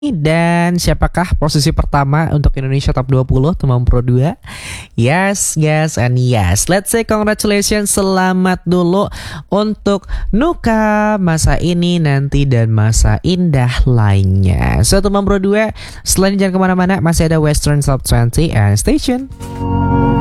Dan siapakah posisi pertama untuk Indonesia Top 20 Tumam Pro 2? Yes, yes, and yes. Let's say congratulations, selamat dulu untuk Nuka, masa ini, nanti, dan masa indah lainnya. So, Tumam Pro 2, selain jangan kemana-mana, masih ada Western Top 20 and stay tuned.